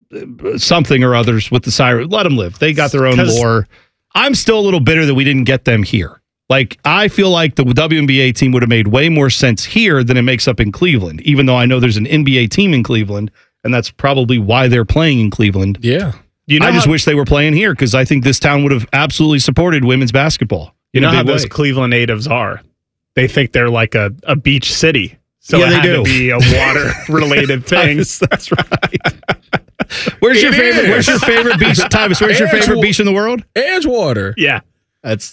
something or others with the Cyrus. Let them live. They got their own lore. I'm still a little bitter that we didn't get them here. Like, I feel like the WNBA team would have made way more sense here than it makes up in Cleveland, even though I know there's an NBA team in Cleveland, and that's probably why they're playing in Cleveland. Yeah. I just wish they were playing here because I think this town would have absolutely supported women's basketball. You know how those Cleveland natives are? They think they're like a beach city. So yeah, it had to be a water-related thing. That's right. Where's your favorite beach, Tyvus? Where's your favorite beach in the world? Edgewater. Yeah. That's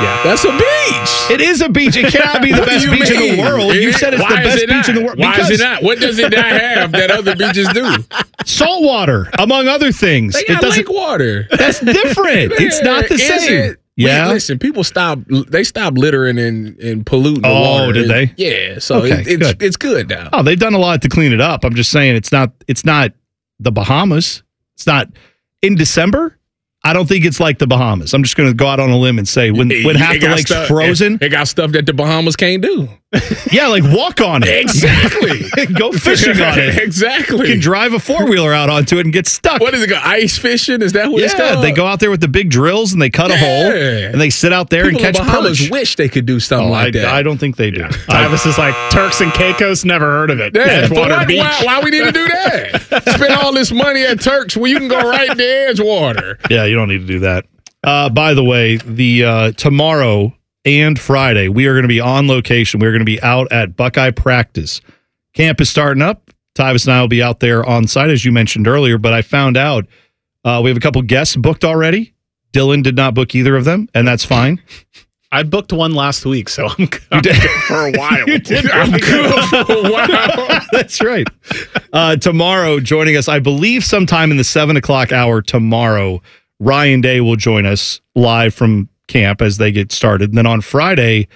a beach. It is a beach. It cannot be the best beach in the world. You said it's the best beach in the world. Why is it not? What does it not have that other beaches do? Salt water, among other things. They got lake water. That's different. It's not the same. Yeah. Listen, people stopped littering and polluting the water. Oh, did they? Yeah. So it's good now. Oh, they've done a lot to clean it up. I'm just saying it's not the Bahamas. It's not in December. I don't think it's like the Bahamas. I'm just going to go out on a limb and say when half the lake's frozen. It got stuff that the Bahamas can't do. Yeah, like walk on it. Exactly. Go fishing on it. Exactly. You can drive a four-wheeler out onto it and get stuck. What is it called? Ice fishing? Is that what it's called? Yeah, they go out there with the big drills and they cut a hole and they sit out there and catch Bahamas perch. Wish they could do something like that. I don't think they do. Tyvus is like, Turks and Caicos, never heard of it. Yeah, Edgewater Beach. Why we need to do that? Spend all this money at Turks when you can go right to Edgewater. Yeah, you don't need to do that. By the way, the tomorrow and Friday, we are going to be on location. We're going to be out at Buckeye practice. Camp is starting up. Tyvus and I will be out there on site, as you mentioned earlier, but I found out we have a couple guests booked already. Dylan did not book either of them, and that's fine. I booked one last week, so I'm good for a while. You did. I'm good for a while. That's right. Tomorrow, joining us, I believe sometime in the 7 o'clock hour tomorrow, Ryan Day will join us live from camp as they get started. And then on Friday,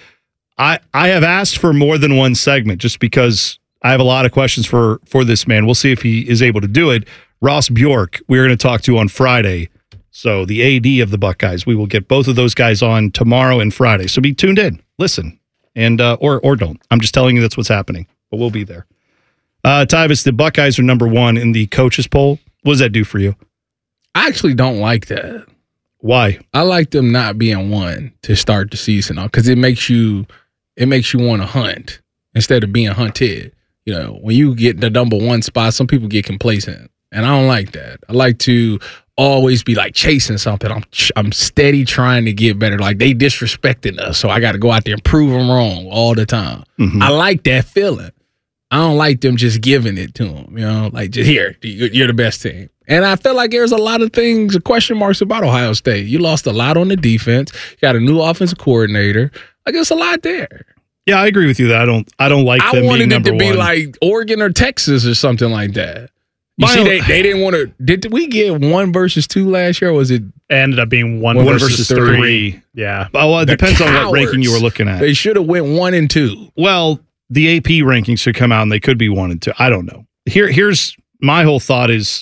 I have asked for more than one segment just because I have a lot of questions for this man. We'll see if he is able to do it. Ross Bjork, we're going to talk to on Friday. So the AD of the Buckeyes, we will get both of those guys on tomorrow and Friday. So be tuned in, listen, and or don't. I'm just telling you that's what's happening, but we'll be there. Tyvus, the Buckeyes are number one in the coaches poll. What does that do for you? I actually don't like that. Why? I like them not being one to start the season off because it makes you want to hunt instead of being hunted. You know, when you get the number one spot, some people get complacent, and I don't like that. I like to always be like chasing something. I'm steady trying to get better. Like they disrespecting us, so I got to go out there and prove them wrong all the time. Mm-hmm. I like that feeling. I don't like them just giving it to them. You know, like just here, you're the best team. And I feel like there's a lot of things, question marks about Ohio State. You lost a lot on the defense. You got a new offensive coordinator. Like there's a lot there. Yeah, I agree with you that I don't like them being number one. I wanted it to be like Oregon or Texas or something like that. You see, they didn't want to. Did we get 1 versus 2 last year? Or was it ended up being one versus 3? Yeah. Well, it depends on what ranking you were looking at. They should have went 1 and 2. Well, the AP rankings should come out and they could be 1 and 2. I don't know. Here's my whole thought is,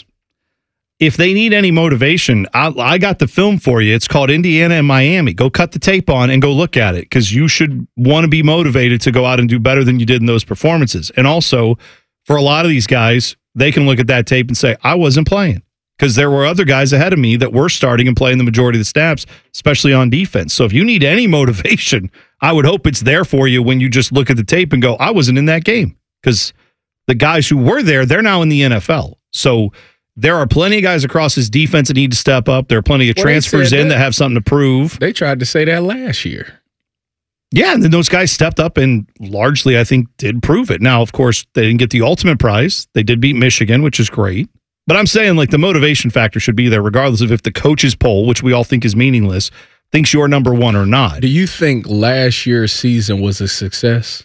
if they need any motivation, I got the film for you. It's called Indiana and Miami. Go cut the tape on and go look at it because you should want to be motivated to go out and do better than you did in those performances. And also, for a lot of these guys, they can look at that tape and say, I wasn't playing because there were other guys ahead of me that were starting and playing the majority of the snaps, especially on defense. So if you need any motivation, I would hope it's there for you when you just look at the tape and go, I wasn't in that game because the guys who were there, they're now in the NFL. So there are plenty of guys across his defense that need to step up. There are plenty of transfers in that have something to prove. They tried to say that last year. Yeah, and then those guys stepped up and largely, I think, did prove it. Now, of course, they didn't get the ultimate prize. They did beat Michigan, which is great. But I'm saying, like, the motivation factor should be there regardless of if the coaches poll, which we all think is meaningless, thinks you're number one or not. Do you think last year's season was a success?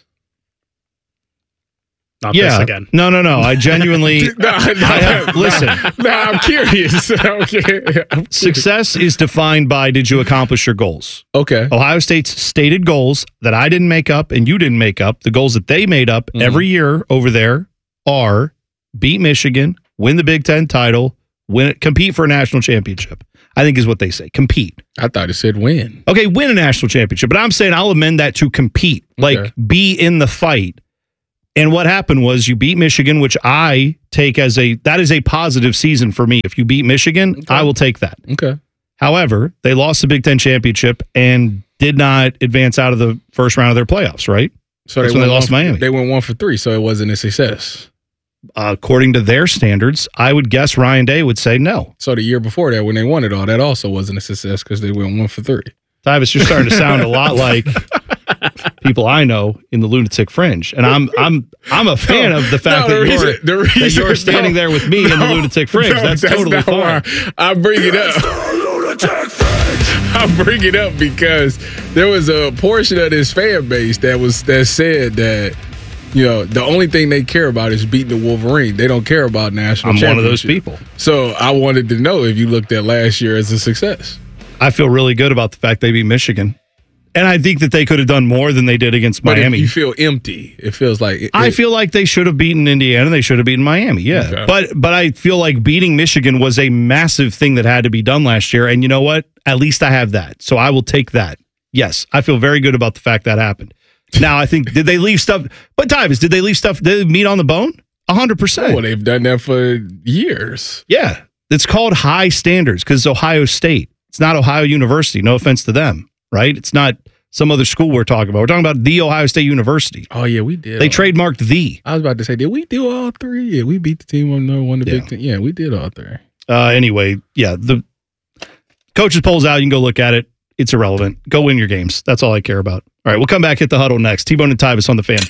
Not this again. No. I genuinely listen. No, I'm curious. Success is defined by did you accomplish your goals? Okay. Ohio State's stated goals that I didn't make up and you didn't make up, the goals that they made up every year over there are beat Michigan, win the Big Ten title, compete for a national championship. I think is what they say. Compete. I thought it said win. Okay, win a national championship. But I'm saying I'll amend that to compete. Like be in the fight. And what happened was you beat Michigan, which I take as that is a positive season for me. If you beat Michigan, Okay. I will take that. Okay. However, they lost the Big Ten championship and did not advance out of the first round of their playoffs, right? So That's when they lost Miami. They went 1 for 3, so it wasn't a success. According to their standards, I would guess Ryan Day would say no. So the year before that, when they won it all, that also wasn't a success because they went 1 for 3. Tyvis, you're starting to sound a lot like people I know in the lunatic fringe, and I'm a fan of the fact that you're standing there with me in the lunatic fringe. That's totally fine. I bring it up. I bring it up because there was a portion of this fan base that said that, you know, the only thing they care about is beating the Wolverine. They don't care about national championship. I'm one of those people. So I wanted to know if you looked at last year as a success. I feel really good about the fact they beat Michigan. And I think that they could have done more than they did against But Miami. you feel empty. It feels like I feel like they should have beaten Indiana. They should have beaten Miami. Yeah. Okay. But I feel like beating Michigan was a massive thing that had to be done last year. And you know what? At least I have that. So I will take that. Yes. I feel very good about the fact that happened. Now, I think, did they leave stuff? But Tyvis, did they leave stuff? Did they meat on the bone? 100%. well, they've done that for years. Yeah. It's called high standards because it's Ohio State. It's not Ohio University. No offense to them, right? It's not some other school we're talking about. We're talking about the Ohio State University. Oh, yeah, we did. They trademarked the. I was about to say, did we do all 3? Yeah, we beat the team on won the Big Ten. Yeah, we did all 3. Anyway, yeah, the coaches polls out. You can go look at it. It's irrelevant. Go win your games. That's all I care about. All right, we'll come back, hit the huddle next. T-Bone and Tyvis on the Fan.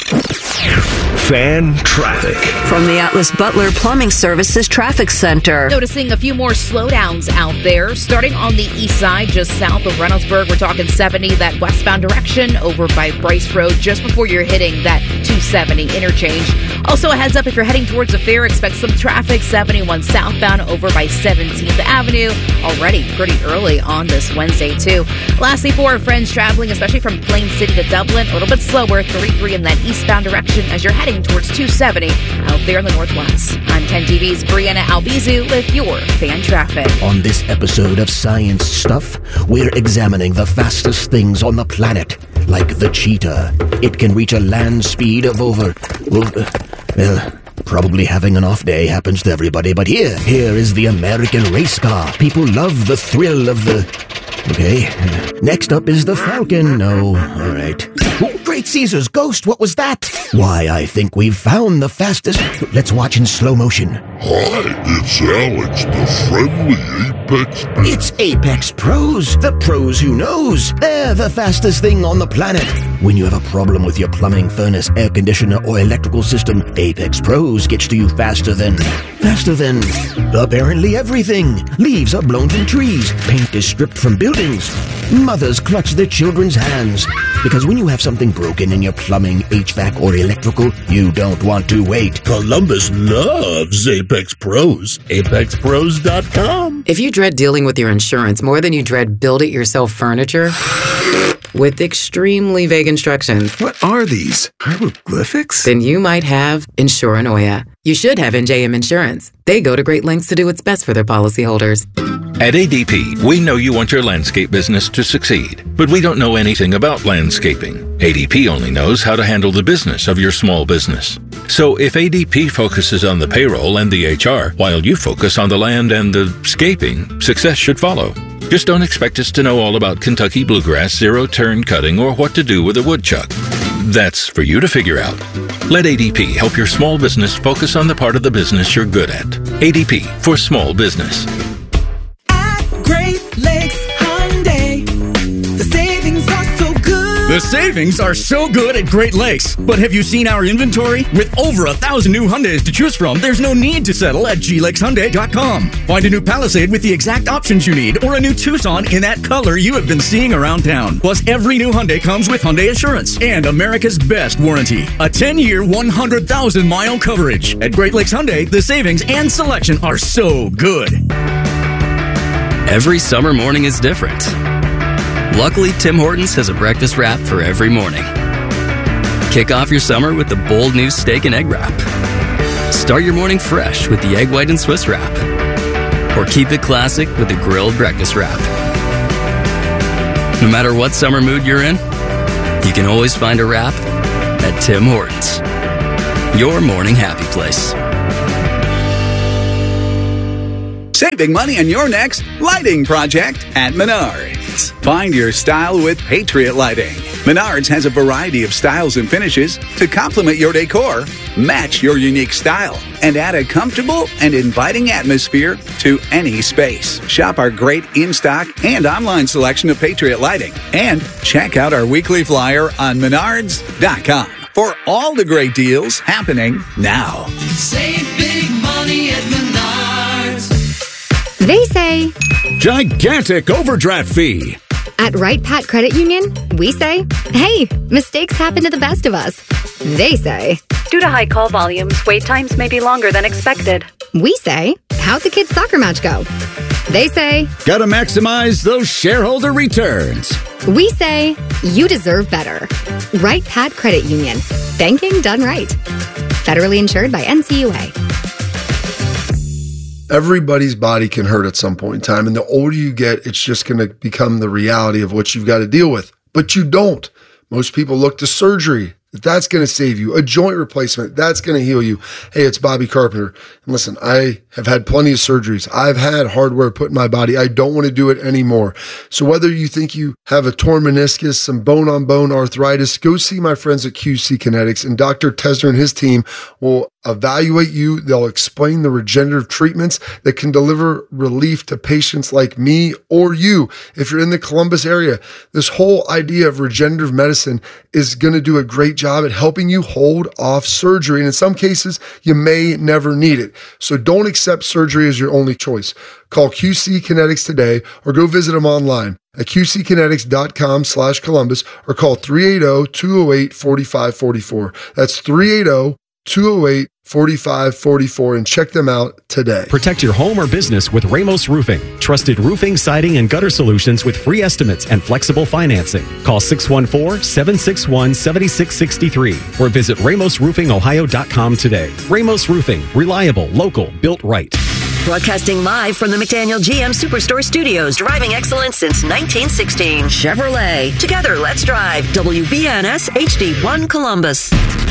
Fan traffic. From the Atlas Butler Plumbing Services Traffic Center. Noticing a few more slowdowns out there. Starting on the east side, just south of Reynoldsburg, we're talking 70, that westbound direction over by Bryce Road, just before you're hitting that 270 interchange. Also, a heads up if you're heading towards the fair, expect some traffic 71 southbound over by 17th Avenue. Already pretty early on this Wednesday, too. Lastly, for our friends traveling, especially from Plain City to Dublin, a little bit slower, 33 in that eastbound direction as you're heading towards 270 out there in the northwest. I'm 10 TV's Brianna Albizu with your Fan Traffic. On this episode of Science Stuff, we're examining the fastest things on the planet, like the cheetah. It can reach a land speed of over, probably having an off day happens to everybody, but here is the American race car. People love the thrill of the... Okay, next up is the Falcon. No, all right. Oh, Great Caesar's ghost, what was that? Why, I think we've found the fastest... Let's watch in slow motion. Hi, it's Alex, the friendly Apex Pros. It's Apex Pros, the pros who knows. They're the fastest thing on the planet. When you have a problem with your plumbing, furnace, air conditioner, or electrical system, Apex Pros gets to you faster than apparently everything. Leaves are blown from trees. Paint is stripped from buildings. Mothers clutch their children's hands. Because when you have something broken in your plumbing, HVAC, or electrical, you don't want to wait. Columbus loves Apex Pros. ApexPros.com. If you dread dealing with your insurance more than you dread build-it-yourself furniture, with extremely vague instructions, What are these? Hieroglyphics? then you might have Insuranoia. You should have NJM Insurance. They go to great lengths to do what's best for their policyholders. At ADP, we know you want your landscape business to succeed, but we don't know anything about landscaping. ADP only knows how to handle the business of your small business. So if ADP focuses on the payroll and the HR, while you focus on the land and the scaping, success should follow. Just don't expect us to know all about Kentucky bluegrass, zero-turn cutting, or what to do with a woodchuck. That's for you to figure out. Let ADP help your small business focus on the part of the business you're good at. ADP for small business. Great Lakes Hyundai. The savings are so good. The savings are so good at Great Lakes. But have you seen our inventory? With over 1,000 new Hyundais to choose from, there's no need to settle at glakeshyundai.com. Find a new Palisade with the exact options you need, or a new Tucson in that color you have been seeing around town. Plus, every new Hyundai comes with Hyundai Assurance and America's best warranty. A 10-year, 100,000-mile coverage. At Great Lakes Hyundai, the savings and selection are so good. Every summer morning is different. Luckily, Tim Hortons has a breakfast wrap for every morning. Kick off your summer with the bold new steak and egg wrap. Start your morning fresh with the egg white and Swiss wrap. Or keep it classic with the grilled breakfast wrap. No matter what summer mood you're in, you can always find a wrap at Tim Hortons. your morning happy place. Saving money on your next lighting project at Menards. Find your style with Patriot Lighting. Menards has a variety of styles and finishes to complement your decor, match your unique style, and add a comfortable and inviting atmosphere to any space. Shop our great in-stock and online selection of Patriot Lighting. And check out our weekly flyer on Menards.com for all the great deals happening now. Save big money at Menards. They say, gigantic overdraft fee. At Right Pat Credit Union, we say, hey, mistakes happen to the best of us. They say, due to high call volumes, wait times may be longer than expected. We say, how'd the kids' soccer match go? They say, gotta maximize those shareholder returns. We say, you deserve better. Right Pat Credit Union. Banking done right. Federally insured by NCUA. Everybody's body can hurt at some point in time. And the older you get, it's just going to become the reality of what you've got to deal with. But you don't. Most people look to surgery. That's going to save you. A joint replacement, that's going to heal you. Hey, it's Bobby Carpenter. And listen, I have had plenty of surgeries. I've had hardware put in my body. I don't want to do it anymore. So whether you think you have a torn meniscus, some bone-on-bone arthritis, go see my friends at QC Kinetics, and Dr. Tesner and his team will evaluate you. They'll explain the regenerative treatments that can deliver relief to patients like me or you. If you're in the Columbus area, this whole idea of regenerative medicine is going to do a great job at helping you hold off surgery. And in some cases, you may never need it. So don't accept surgery as your only choice. Call QC Kinetics today or go visit them online at qckinetics.com/Columbus or call 380-208-4544. That's 380-208-4544 and check them out today. Protect your home or business with Ramos Roofing. Trusted roofing, siding, and gutter solutions with free estimates and flexible financing. Call 614-761-7663 or visit RamosRoofingOhio.com today. Ramos Roofing. Reliable, local, built right. Broadcasting live from the McDaniel GM Superstore Studios, driving excellence since 1916. Chevrolet. Together, let's drive. WBNS HD1 Columbus.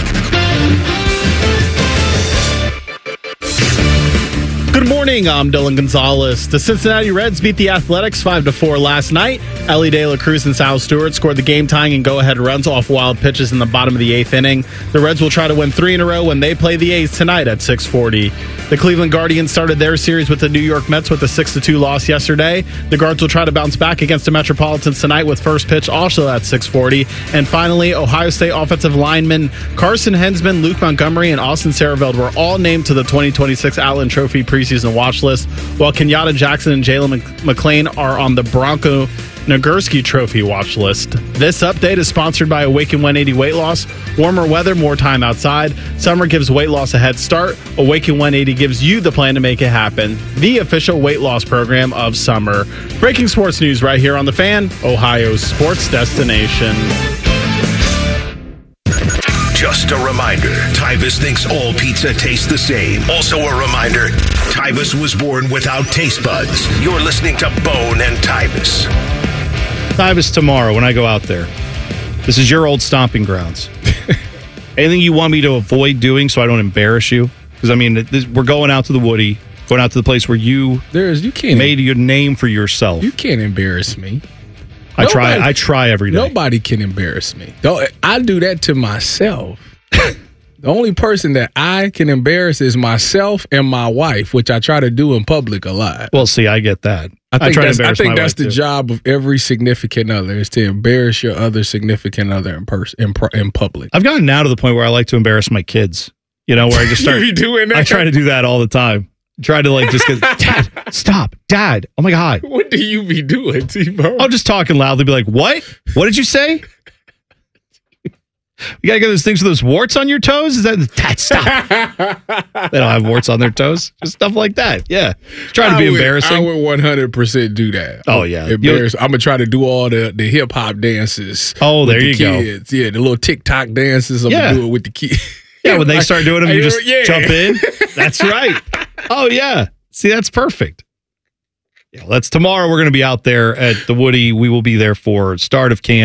Good morning, I'm Dylan Gonzalez. The Cincinnati Reds beat the Athletics 5-4 last night. Ellie De La Cruz and Sal Stewart scored the game-tying and go-ahead runs off wild pitches in the bottom of the 8th inning. The Reds will try to win 3 in a row when they play the A's tonight at 6:40. The Cleveland Guardians started their series with the New York Mets with a 6-2 loss yesterday. The Guards will try to bounce back against the Metropolitans tonight with first pitch also at 6:40. And finally, Ohio State offensive linemen Carson Hensman, Luke Montgomery, and Austin Sareveld were all named to the 2026 Outland Trophy preseason watch list, while Kenyatta Jackson and Jalen McClain are on the Bronco Nagurski Trophy watch list. This update is sponsored by Awaken 180 Weight Loss. Warmer weather, more time outside. Summer gives weight loss a head start. Awaken 180 gives you the plan to make it happen. The official weight loss program of summer. Breaking sports news right here on The Fan, Ohio's sports destination. Just a reminder, Tyvus thinks all pizza tastes the same. Also a reminder, Tyvus was born without taste buds. You're listening to Bone and Tyvus. Tyvus tomorrow when I go out there. This is your old stomping grounds. Anything you want me to avoid doing so I don't embarrass you? Because, I mean, we're going out to the Woody, going out to the place where you made your name for yourself. You can't embarrass me. I try every day. Nobody can embarrass me. I do that to myself. The only person that I can embarrass is myself and my wife, which I try to do in public a lot. Well, see, I get that. I think that's the job of every significant other, is to embarrass your other significant other in public. I've gotten now to the point where I like to embarrass my kids. You know, where I just start doing that. I try to do that all the time. Try to just get, Dad, stop, Dad. Oh my God. What do you be doing, T-Bone? I'm just talking loudly, be like, what? What did you say? You gotta get those things with those warts on your toes? Is that Dad, stop? They don't have warts on their toes. Just stuff like that. Yeah. Trying to be embarrassing. I would 100% do that. Oh, yeah. I'm gonna try to do all the hip hop dances. Oh, there you go. Yeah, the little TikTok dances. I'm gonna do it with the kids. Yeah, when they start doing them, you just jump in. That's right. Oh, yeah. See, that's perfect. Yeah, that's tomorrow. We're going to be out there at the Woody. We will be there for start of camp.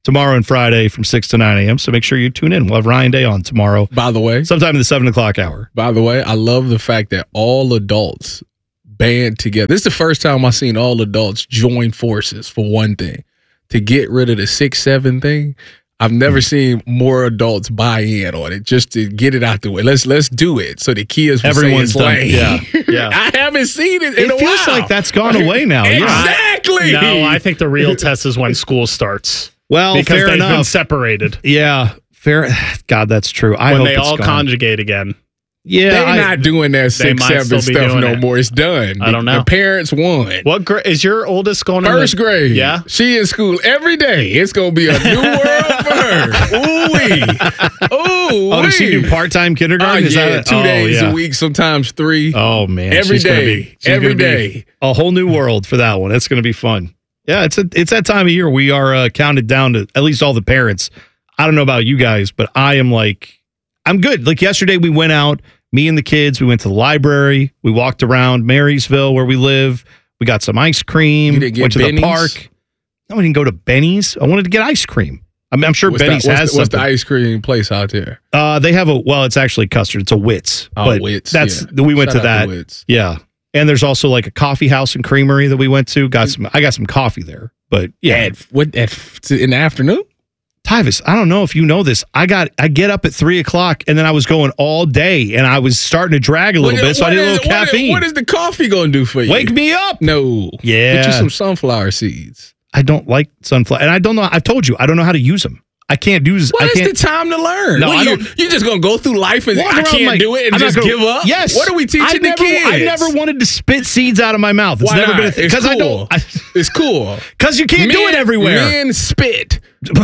tomorrow and Friday from 6 to 9 a.m. So make sure you tune in. We'll have Ryan Day on tomorrow. By the way, sometime in the 7 o'clock hour. By the way, I love the fact that all adults band together. This is the first time I've seen all adults join forces for one thing to get rid of the 6-7 thing. I've never seen more adults buy in on it just to get it out the way. Let's do it so the kids will say it's lame. Yeah. I haven't seen it in a while. It feels like that's gone away now. Exactly. No, I think the real test is when school starts. Well, because fair they've enough. been separated. Yeah, fair. God, that's true. I when hope they it's all gone. conjugate again. Yeah, they're not doing that 6-7 stuff no more. It's done. I don't know. The parents won. What grade is your oldest going? First grade. Yeah, she in school every day. It's gonna be a new world for her. Oh, does she do part-time kindergarten? Is that 2 days a week, sometimes 3. Oh man, every she's gonna day, she's every gonna be day. a whole new world for that one. That's going to be fun. Yeah, it's that time of year. We are counted down to at least all the parents. I don't know about you guys, but I'm good. Like yesterday, we went out. Me and the kids, we went to the library. We walked around Marysville where we live. We got some ice cream. Went to the park. No, we didn't go to Benny's. I wanted to get ice cream. I'm sure Benny's has something. What's the ice cream place out there? They have it's actually custard. It's a Wits. Wits. We went Shout to out that. to Wits. Yeah. And there's also like a coffee house and creamery that we went to. I got some coffee there. But yeah. In the afternoon? Tyvis, I don't know if you know this. I get up at 3 o'clock and then I was going all day and I was starting to drag a little bit, so I need a little caffeine. What is the coffee going to do for you? Wake me up. No. Yeah. Get you some sunflower seeds. I don't like sunflower. And I don't know. I've told you, I don't know how to use them. I can't do. Well, it's the time to learn. No, you just going to go through life and I can't do it and just give up? Yes. What are we teaching the kids? I never wanted to spit seeds out of my mouth. It's Why never not? been a thing. Because cool. It's cool. Because you can't do it everywhere. Men spit.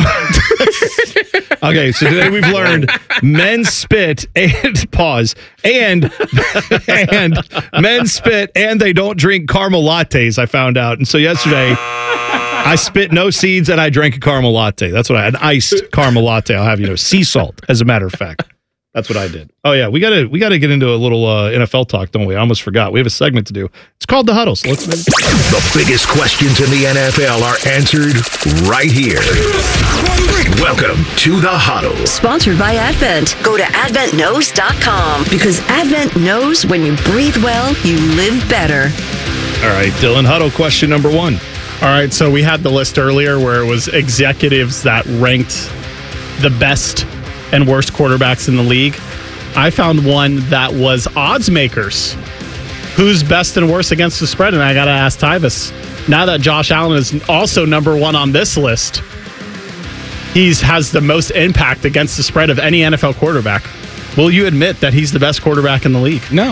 Okay, so today we've learned men spit and pause and men spit and they don't drink caramel lattes. I found out, and so yesterday I spit no seeds and I drank a caramel latte. That's what an iced caramel latte. I'll have sea salt. As a matter of fact, that's what I did. Oh yeah, we gotta get into a little NFL talk, don't we? I almost forgot. We have a segment to do. It's called The Huddle. So the biggest questions in the NFL are answered right here. Welcome to The Huddle. Sponsored by Advent. Go to AdventKnows.com because Advent knows when you breathe well, you live better. All right, Dylan, Huddle question number 1. All right, so we had the list earlier where it was executives that ranked the best and worst quarterbacks in the league. I found one that was odds makers. Who's best and worst against the spread? And I got to ask Tyvis. Now that Josh Allen is also number 1 on this list, he has the most impact against the spread of any NFL quarterback. Will you admit that he's the best quarterback in the league? No.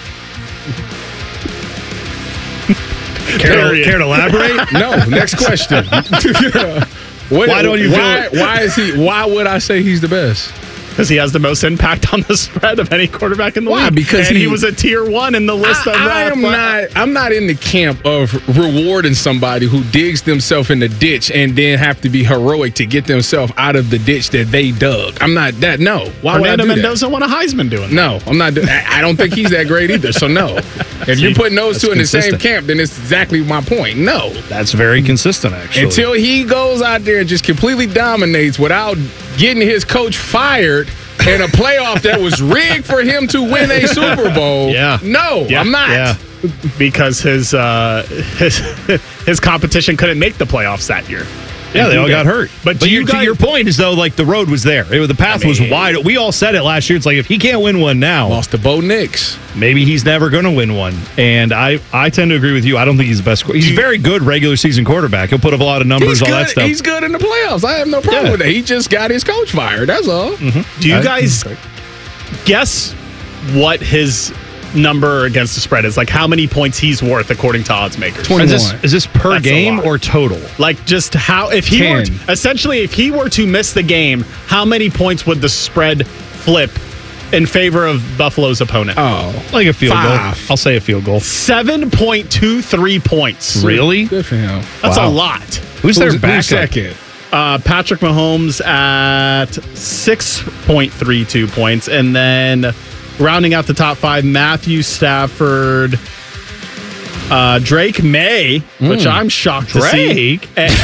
Care to elaborate? No. Next question. Why don't you? Why is he? Why would I say he's the best? Because he has the most impact on the spread of any quarterback in the league. Because he was a tier 1 in the list. I'm not in the camp of rewarding somebody who digs themselves in the ditch and then have to be heroic to get themselves out of the ditch that they dug. I'm not that. No. Why would I do that? Mendoza won a Heisman doing that. No, I'm not. I don't think he's that great either. So no. If you're putting those two in the same camp, then it's exactly my point. No. That's very consistent, actually. Until he goes out there and just completely dominates without getting his coach fired in a playoff that was rigged for him to win a Super Bowl. Yeah. No, I'm not. Yeah. Because his competition couldn't make the playoffs that year. Yeah, they all got hurt. But to guys, your point is, though, like the road was there. The path was wide. We all said it last year. It's like if he can't win one now. Lost to Bo Nix. Maybe he's never going to win one. And I tend to agree with you. I don't think he's the best. He's a very good regular season quarterback. He'll put up a lot of numbers, all that stuff. He's good in the playoffs. I have no problem with that. He just got his coach fired. That's all. Mm-hmm. Do you guys guess what his number against the spread is? Like how many points he's worth according to odds makers? 21. Is this per game or total? Like just how if he were if he were to miss the game, how many points would the spread flip in favor of Buffalo's opponent? Oh, like a field goal. I'll say a field goal. 7.23 points. Really? Good for him. That's a lot. Who's their backup? Second? Patrick Mahomes at 6.32 points, and then rounding out the top 5, Matthew Stafford Drake May, which I'm shocked to see.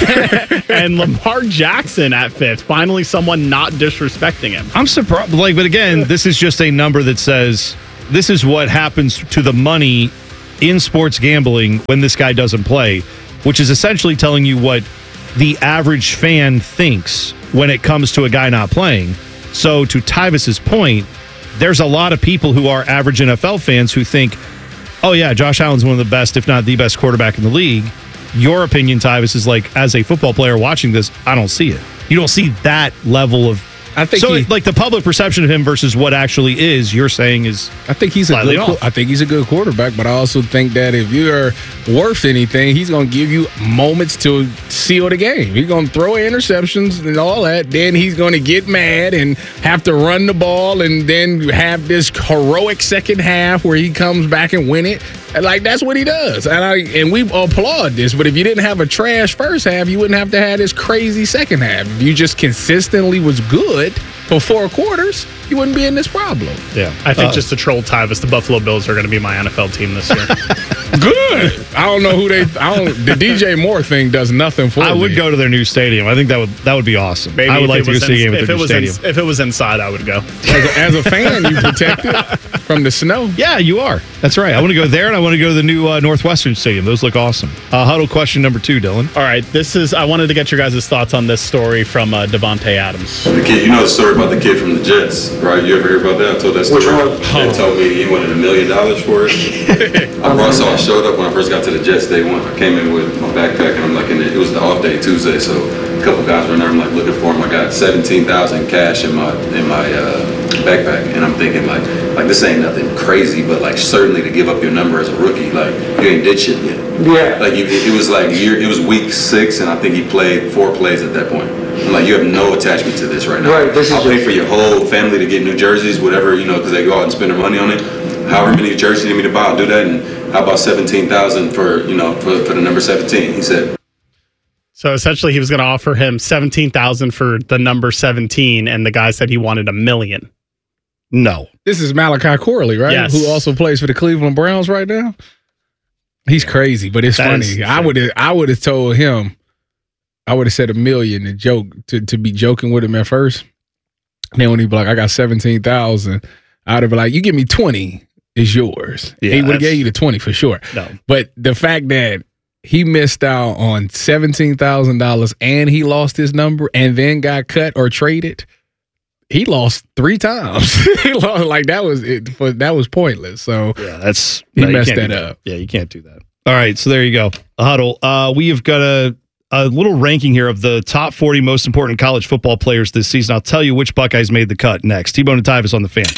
And Lamar Jackson at 5th. Finally, someone not disrespecting him. I'm surprised. But again, this is just a number that says this is what happens to the money in sports gambling when this guy doesn't play, which is essentially telling you what the average fan thinks when it comes to a guy not playing. So to Tyvis's point, there's a lot of people who are average NFL fans who think, oh yeah, Josh Allen's one of the best, if not the best quarterback in the league. Your opinion, Tyvis, is like, as a football player watching this, I don't see it. You don't see that level of... I think like the public perception of him versus what actually is, you're saying is I think he's a good quarterback, but I also think that if you're worth anything, he's going to give you moments to seal the game. He's going to throw interceptions and all that. Then he's going to get mad and have to run the ball and then have this heroic second half where he comes back and win it. Like, that's what he does. And we applaud this. But if you didn't have a trash first half, you wouldn't have to have this crazy second half. If you just consistently was good for 4 quarters, you wouldn't be in this problem. Yeah. I think just to troll Tyvis, the Buffalo Bills are going to be my NFL team this year. Good. I don't know who the DJ Moore thing does nothing for me. I would go to their new stadium. I think that would be awesome. Maybe I would like to go see a game at their new stadium. If it was inside, I would go. As a fan, you protect it from the snow. Yeah, you are. That's right. I want to go there, and I want to go to the new Northwestern Stadium. Those look awesome. Huddle question number 2, Dylan. All right, I wanted to get your guys' thoughts on this story from Devontae Adams. The kid, you know the story about the kid from the Jets, right? You ever hear about that? I told that story. Which one? They told me he wanted $1 million for it. I showed up when I first got to the Jets day one. I came in with my backpack, and I'm like, it was the off day Tuesday, so a couple guys were in there. I'm like looking for him. I got $17,000 cash in my backpack, and I'm thinking like this ain't nothing crazy, but like certainly to give up your number as a rookie, like you ain't did shit yet. Yeah. Like it was week 6, and I think he played 4 plays at that point. I'm like, you have no attachment to this right now. Right. I'll pay for your whole family to get new jerseys, whatever, because they go out and spend their money on it. However many jerseys you need me to buy, I'll do that. And how about $17,000 for the number 17? He said. So essentially, he was going to offer him $17,000 for the number 17, and the guy said he wanted $1 million. No, this is Malachi Corley, right? Yes. Who also plays for the Cleveland Browns right now. He's crazy, but it's funny. I would have told him. I would have said $1 million to joke to be joking with him at first. And then when he'd be like, I got 17,000, I would have been like, you give me 20, it's yours. Yeah, he would have gave you the 20 for sure. No. But the fact that he missed out on $17,000 and he lost his number and then got cut or traded, he lost 3 times. He lost, like that was pointless. So yeah, he messed that up. Yeah, you can't do that. All right, so there you go. A huddle. We have got a little ranking here of the top 40 most important college football players this season. I'll tell you which Buckeyes made the cut next. T-Bone and Tyvis on the Fan.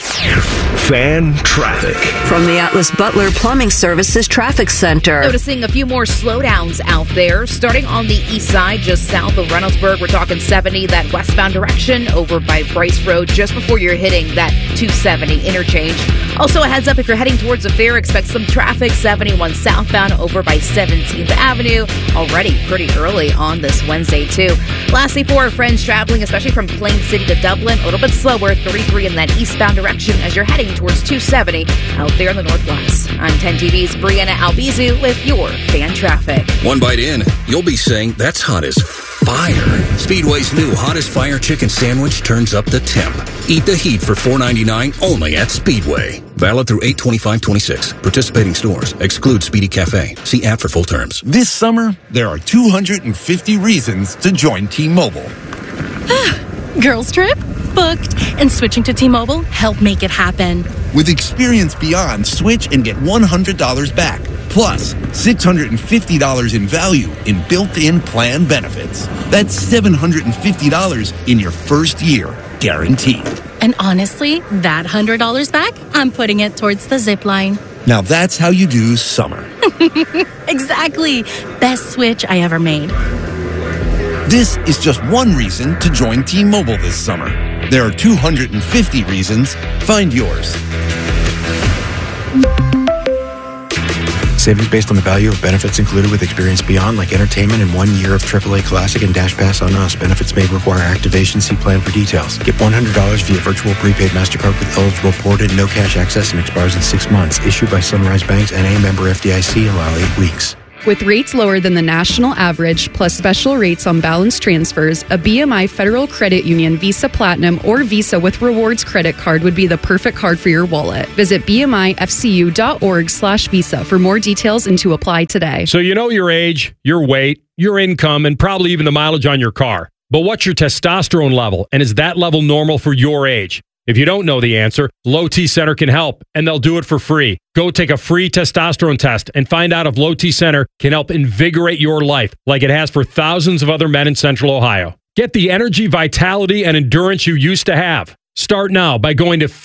Fan traffic. From the Atlas Butler Plumbing Services Traffic Center. Noticing a few more slowdowns out there. Starting on the east side, just south of Reynoldsburg, we're talking 70, that westbound direction over by Bryce Road, just before you're hitting that 270 interchange. Also, a heads up if you're heading towards the fair, expect some traffic 71 southbound over by 17th Avenue. Already pretty early on this Wednesday, too. Lastly, for our friends traveling, especially from Plain City to Dublin, a little bit slower, 33 in that eastbound direction as you're heading towards 270 out there in the northwest. I'm 10 TV's Brianna Albizu with your Fan Traffic. One bite in, you'll be saying, that's hot as fire. Speedway's new Hottest Fire Chicken Sandwich turns up the temp. Eat the heat for $4.99 only at Speedway. Valid through 8/25/26. Participating stores. Exclude Speedy Cafe. See app for full terms. This summer, there are 250 reasons to join T-Mobile. Girls trip? Booked. And switching to T-Mobile helped make it happen. With Experience Beyond, switch and get $100 back. Plus, $650 in value in built-in plan benefits. That's $750 in your first year, guaranteed. And honestly, that $100 back, I'm putting it towards the zip line. Now that's how you do summer. Exactly. Best switch I ever made. This is just one reason to join T-Mobile this summer. There are 250 reasons. Find yours. Savings based on the value of benefits included with Experience Beyond, like entertainment and 1 year of AAA Classic and Dash Pass on us. Benefits may require activation. See plan for details. Get $100 via virtual prepaid MasterCard with eligible ported, no cash access, and expires in 6 months. Issued by Sunrise Banks and a member FDIC. Allow 8 weeks. With rates lower than the national average, plus special rates on balance transfers, a BMI Federal Credit Union Visa Platinum or Visa with Rewards credit card would be the perfect card for your wallet. Visit bmifcu.org/visa for more details and to apply today. So you know your age, your weight, your income, and probably even the mileage on your car. But what's your testosterone level, and is that level normal for your age? If you don't know the answer, Low T Center can help, and they'll do it for free. Go take a free testosterone test and find out if Low T Center can help invigorate your life like it has for thousands of other men in Central Ohio. Get the energy, vitality, and endurance you used to have. Start now by going to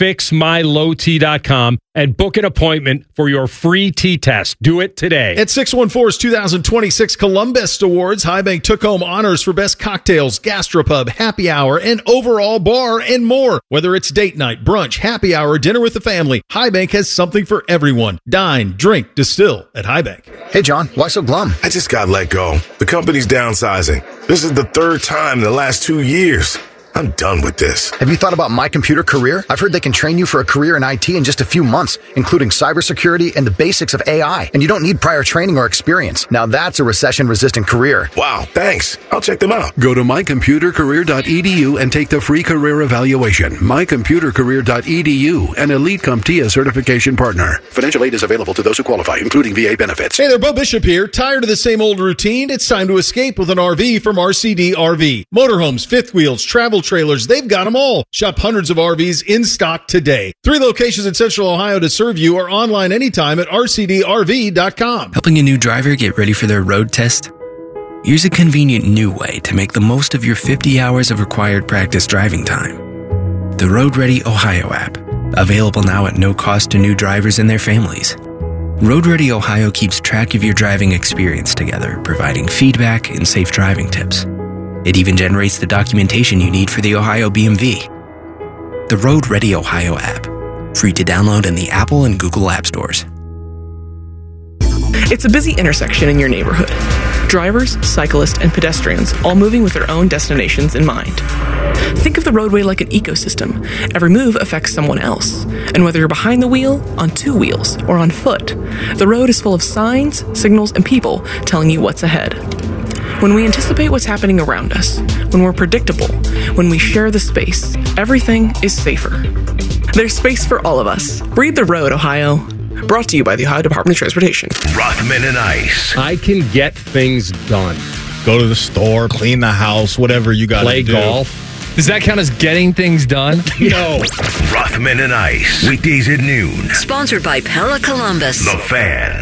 fixmylowt.com and book an appointment for your free T-test. Do it today. At 614's 2026 Columbus Awards, High Bank took home honors for best cocktails, gastropub, happy hour, and overall bar and more. Whether it's date night, brunch, happy hour, dinner with the family, High Bank has something for everyone. Dine, drink, distill at High Bank. Hey, John, why so glum? I just got let go. The company's downsizing. This is the third time in the last 2 years. I'm done with this. Have you thought about My Computer Career? I've heard they can train you for a career in IT in just a few months, including cybersecurity and the basics of AI. And you don't need prior training or experience. Now that's a recession-resistant career. Wow, thanks. I'll check them out. Go to mycomputercareer.edu and take the free career evaluation. Mycomputercareer.edu, an Elite CompTIA certification partner. Financial aid is available to those who qualify, including VA benefits. Hey there, Bo Bishop here. Tired of the same old routine? It's time to escape with an RV from RCD RV. Motorhomes, fifth wheels, travel trailers, they've got them all. Shop hundreds of RVs in stock today. 3 locations in Central Ohio to serve you, or online anytime at rcdrv.com. Helping a new driver get ready for their road test? Here's a convenient new way to make the most of your 50 hours of required practice driving time. The Road Ready Ohio app, available now at no cost to new drivers and their families. Road Ready Ohio keeps track of your driving experience together, providing feedback and safe driving tips. It even generates the documentation you need for the Ohio BMV. The Road Ready Ohio app, free to download in the Apple and Google App Stores. It's a busy intersection in your neighborhood. Drivers, cyclists, and pedestrians all moving with their own destinations in mind. Think of the roadway like an ecosystem. Every move affects someone else. And whether you're behind the wheel, on 2 wheels, or on foot, the road is full of signs, signals, and people telling you what's ahead. When we anticipate what's happening around us, when we're predictable, when we share the space, everything is safer. There's space for all of us. Breathe the road, Ohio. Brought to you by the Ohio Department of Transportation. Rothman and Ice. I can get things done. Go to the store, clean the house, whatever you got to do. Play golf. Does that count as getting things done? No. Rothman and Ice. Weekdays at noon. Sponsored by Pella Columbus. The Fan.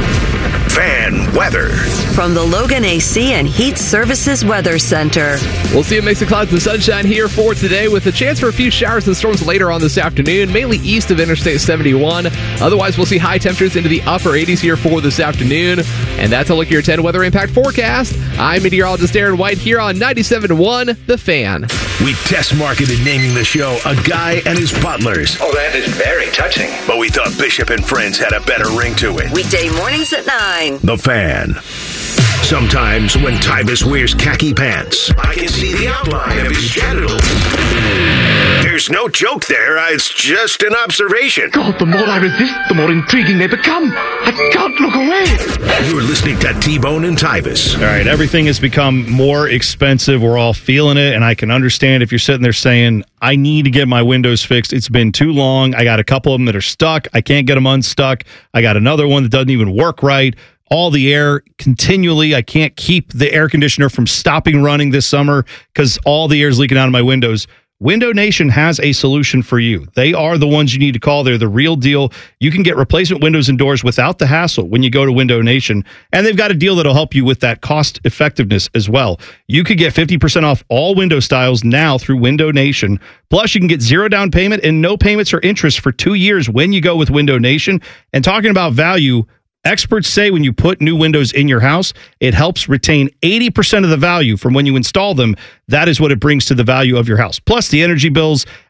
Fan weather. From the Logan AC and Heat Services Weather Center. We'll see a mix of clouds and sunshine here for today, with a chance for a few showers and storms later on this afternoon, mainly east of Interstate 71. Otherwise, we'll see high temperatures into the upper 80s here for this afternoon. And that's a look at your 10 weather impact forecast. I'm meteorologist Aaron White here on 97.1 The Fan. We test marketed naming the show A Guy and His Butlers. Oh, that is very touching. But we thought Bishop and Friends had a better ring to it. Weekday mornings at 9. The Fan. Sometimes when Tybus wears khaki pants, I can see the outline of his genitals. There's no joke there. It's just an observation. God, the more I resist, the more intriguing they become. I can't look away. You're listening to T-Bone and Tybus. All right, everything has become more expensive. We're all feeling it, and I can understand if you're sitting there saying, I need to get my windows fixed. It's been too long. I got a couple of them that are stuck. I can't get them unstuck. I got another one that doesn't even work right. All the air continually. I can't keep the air conditioner from stopping running this summer because all the air is leaking out of my windows. Window Nation has a solution for you. They are the ones you need to call. They're the real deal. You can get replacement windows and doors without the hassle when you go to Window Nation. And they've got a deal that'll help you with that cost effectiveness as well. You could get 50% off all window styles now through Window Nation. Plus, you can get 0 down payment and no payments or interest for 2 years when you go with Window Nation. And talking about value, experts say when you put new windows in your house, it helps retain 80% of the value from when you install them. That is what it brings to the value of your house. Plus, the energy bills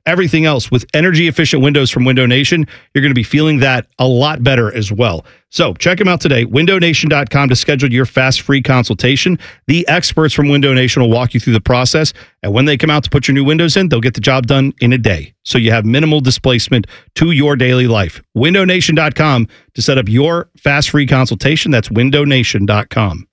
everything else. With energy efficient windows from Window Nation, you're going to be feeling that a lot better as well. So check them out today, windownation.com, to schedule your fast free consultation. The experts from Window Nation will walk you through the process. And when they come out to put your new windows in, they'll get the job done in a day. So you have minimal displacement to your daily life. windownation.com to set up your fast free consultation. That's windownation.com.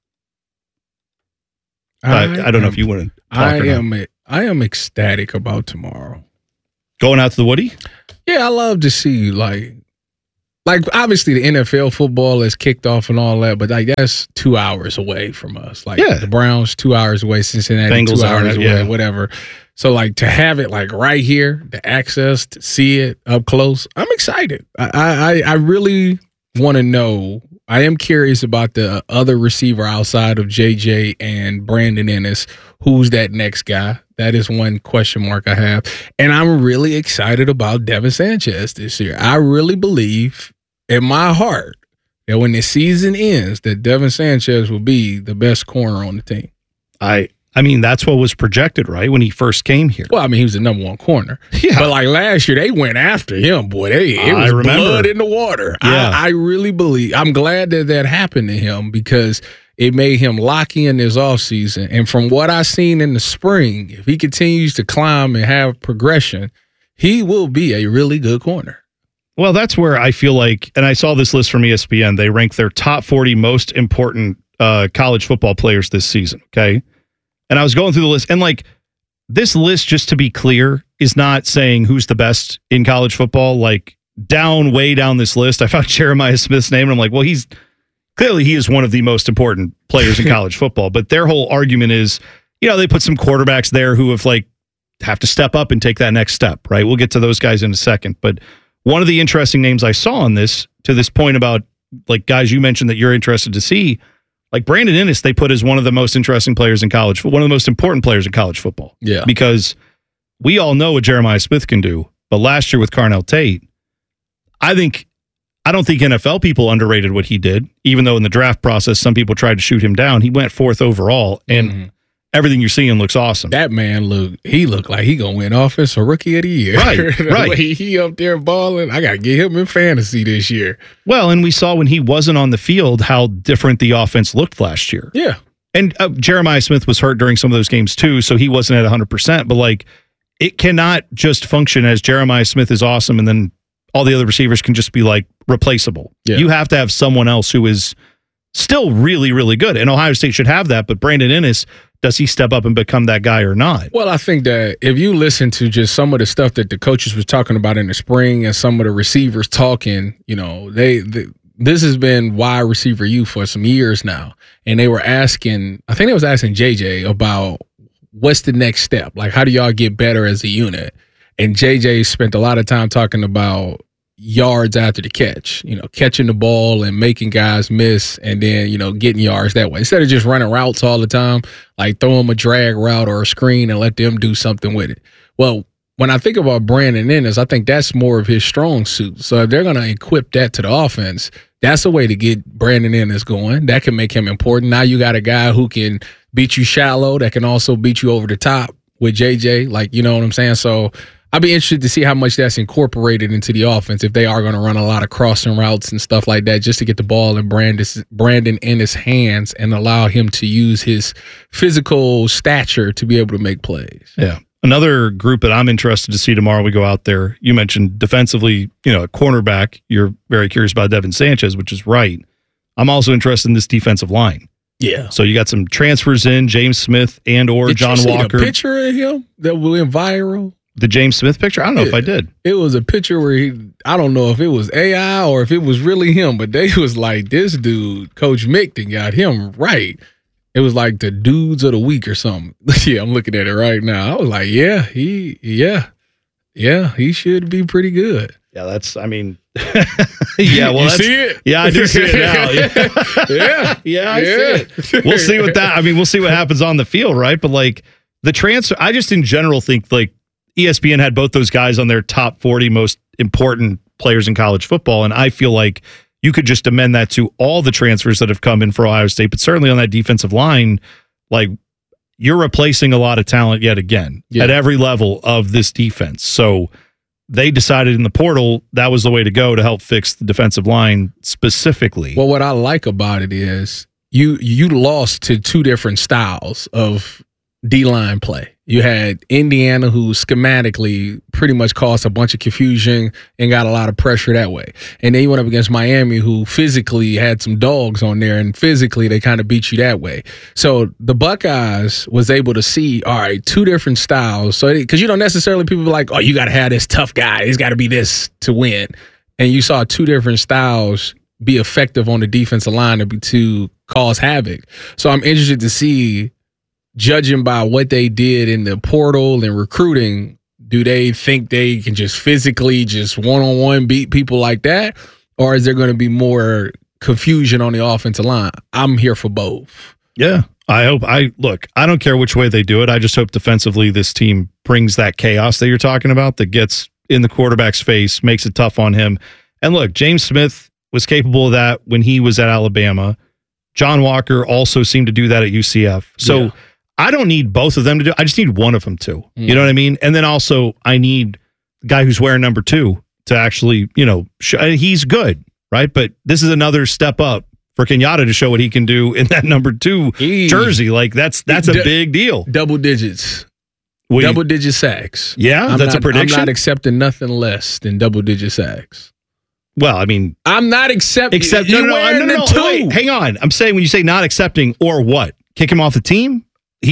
I don't know if you want to talk or not. I am ecstatic about tomorrow. Going out to the Woody? Yeah, I love to see like obviously the NFL football is kicked off and all that, but like that's 2 hours away from us. Like the Browns 2 hours away, Cincinnati Bengals 2 hours away, whatever. So like to have it like right here, the access to see it up close, I'm excited. I really want to know. I am curious about the other receiver outside of JJ and Brandon Ennis. Who's that next guy? That is one question mark I have. And I'm really excited about Devin Sanchez this year. I really believe in my heart that when the season ends, that Devin Sanchez will be the best corner on the team. I mean, that's what was projected, right, when he first came here. Well, I mean, he was the number one corner. Yeah. But like last year, they went after him, boy. It was blood in the water. Yeah. I really believe. I'm glad that happened to him because it made him lock in this offseason. And from what I've seen in the spring, if he continues to climb and have progression, he will be a really good corner. Well, that's where I feel like, and I saw this list from ESPN, they rank their top 40 most important college football players this season, okay? And I was going through the list, and like this list, just to be clear, is not saying who's the best in college football. Like way down this list, I found Jeremiah Smith's name, and I'm like, well, he is one of the most important players in college football. But their whole argument is, they put some quarterbacks there who have to step up and take that next step, right? We'll get to those guys in a second. But one of the interesting names I saw on this, to this point about like guys you mentioned that you're interested to see, like Brandon Ennis, they put as one of the most interesting players in college, one of the most important players in college football. Yeah. Because we all know what Jeremiah Smith can do. But last year with Carnell Tate, I don't think NFL people underrated what he did, even though in the draft process, some people tried to shoot him down. He went 4th overall, and everything you're seeing looks awesome. That man looked like he going to win Offensive Rookie of the Year. Right, right. Way he up there balling. I got to get him in fantasy this year. Well, and we saw when he wasn't on the field how different the offense looked last year. Yeah. And Jeremiah Smith was hurt during some of those games too, so he wasn't at 100%. But like, it cannot just function as Jeremiah Smith is awesome and then all the other receivers can just be like replaceable. Yeah. You have to have someone else who is still really, really good. And Ohio State should have that. But Brandon Ennis, does he step up and become that guy or not? Well, I think that if you listen to just some of the stuff that the coaches was talking about in the spring and some of the receivers talking, this has been wide receiver youth for some years now. And they were asking, I think they was asking JJ about what's the next step? Like, how do y'all get better as a unit? And JJ spent a lot of time talking about yards after the catch, catching the ball and making guys miss and then, getting yards that way. Instead of just running routes all the time, like throw them a drag route or a screen and let them do something with it. Well, when I think about Brandon Ennis, I think that's more of his strong suit. So if they're going to equip that to the offense, that's a way to get Brandon Ennis going. That can make him important. Now you got a guy who can beat you shallow, that can also beat you over the top with JJ. Like, you know what I'm saying? So I'd be interested to see how much that's incorporated into the offense if they are going to run a lot of crossing routes and stuff like that just to get the ball in Brandon Ennis' hands and allow him to use his physical stature to be able to make plays. Yeah. Another group that I'm interested to see tomorrow we go out there, you mentioned defensively, a cornerback. You're very curious about Devin Sanchez, which is right. I'm also interested in this defensive line. Yeah. So you got some transfers in, James Smith and or John Walker. Did you see the picture of him that went viral? The James Smith picture? I don't know if I did. It was a picture where I don't know if it was AI or if it was really him, but they was like, this dude, Coach Mick, got him right. It was like the dudes of the week or something. Yeah, I'm looking at it right now. I was like, he should be pretty good. Yeah, yeah, well, you see it? Yeah, I do see it now. Yeah, I see it. We'll see we'll see what happens on the field, right? But like the transfer, I just in general think like ESPN had both those guys on their top 40 most important players in college football, and I feel like you could just amend that to all the transfers that have come in for Ohio State, but certainly on that defensive line, like you're replacing a lot of talent yet again at every level of this defense. So they decided in the portal that was the way to go to help fix the defensive line specifically. Well, what I like about it is you lost to two different styles of D-line play. You had Indiana, who schematically pretty much caused a bunch of confusion and got a lot of pressure that way. And then you went up against Miami, who physically had some dogs on there, and physically they kind of beat you that way. So the Buckeyes was able to see, all right, two different styles. So because you don't necessarily, people be like, oh, you got to have this tough guy. He's got to be this to win. And you saw two different styles be effective on the defensive line to cause havoc. So I'm interested to see, judging by what they did in the portal and recruiting, do they think they can just physically just one-on-one beat people like that? Or is there going to be more confusion on the offensive line? I'm here for both. Yeah. I don't care which way they do it. I just hope defensively this team brings that chaos that you're talking about, that gets in the quarterback's face, makes it tough on him. And look, James Smith was capable of that when he was at Alabama. John Walker also seemed to do that at UCF. So I don't need both of them to do. I just need one of them to. You know what I mean? And then also I need the guy who's wearing number 2 to actually, he's good, right? But this is another step up for Kenyatta to show what he can do in that number 2 jersey. Like that's a big deal. Double digits. Double-digit sacks. Yeah, that's a prediction? I'm not accepting nothing less than double-digit sacks. Well, I mean, I'm not accepting. No, wait, hang on. I'm saying when you say not accepting, or what? Kick him off the team?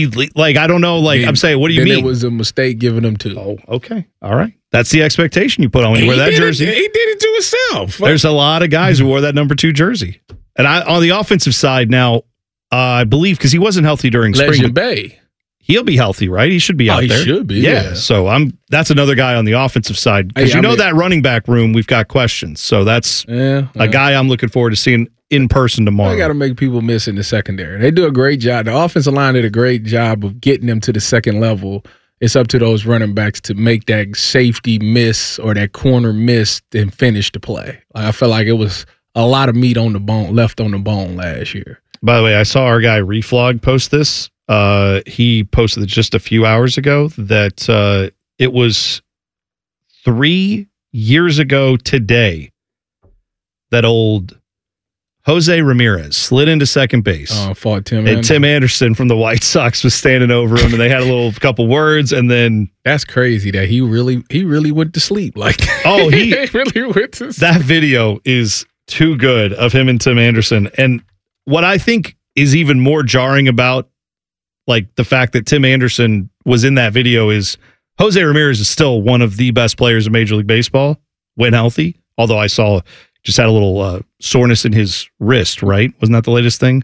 I don't know. I'm saying, what do you mean? It was a mistake giving him 2. Oh, okay, all right. That's the expectation you put on when you wear that jersey. He did it to himself. There's a lot of guys who wore that number 2 jersey, and on the offensive side now, I believe because he wasn't healthy during spring. Legend Bay. He'll be healthy, right? He should be out there. He should be. Yeah. So that's another guy on the offensive side because that running back room we've got questions. So that's a guy I'm looking forward to seeing in person tomorrow. I got to make people miss in the secondary. They do a great job. The offensive line did a great job of getting them to the second level. It's up to those running backs to make that safety miss or that corner miss and finish the play. I felt like it was a lot of meat on the bone left on the bone last year. By the way, I saw our guy Reflog post this. He posted it just a few hours ago that it was 3 years ago today that old Jose Ramirez slid into second base. Fought Tim Anderson. And Tim Anderson from the White Sox was standing over him, and they had a couple words, and then that's crazy that he really went to sleep. He really went to sleep. That video is too good of him and Tim Anderson. And what I think is even more jarring about the fact that Tim Anderson was in that video is Jose Ramirez is still one of the best players in Major League Baseball when healthy. Although I saw just had a little soreness in his wrist, right? Wasn't that the latest thing?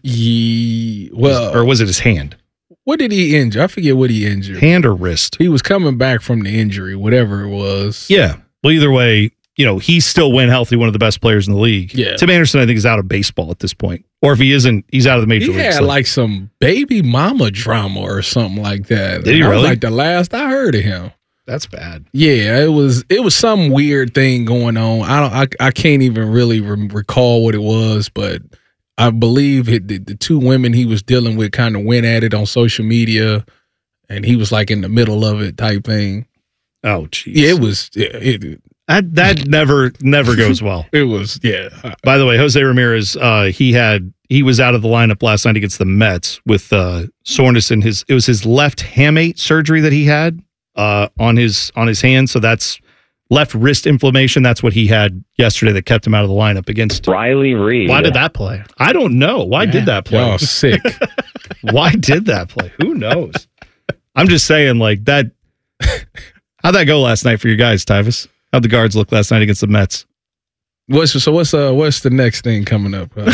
Or was it his hand? What did he injure? I forget what he injured. Hand or wrist? He was coming back from the injury, whatever it was. Yeah. Well, either way, he's still when healthy one of the best players in the league. Yeah. Tim Anderson, I think, is out of baseball at this point. Or if he isn't, he's out of the major league. He had some baby mama drama or something like that. Did he really? The last I heard of him. That's bad. Yeah, it was some weird thing going on. I can't even really recall what it was, but I believe the 2 women he was dealing with kind of went at it on social media, and he was in the middle of it type thing. Oh, jeez. Yeah, it was. Yeah, that never goes well. It was, yeah. By the way, Jose Ramirez, he was out of the lineup last night against the Mets with soreness in it was his left hamate surgery that he had on his hand. So that's left wrist inflammation. That's what he had yesterday that kept him out of the lineup against Riley Reed. Why did that play? I don't know. Why did that play? Oh, sick. Why did that play? Who knows? I'm just saying that. How'd that go last night for you guys, Tyvis? How'd the Guards look last night against the Mets? What's the next thing coming up? Get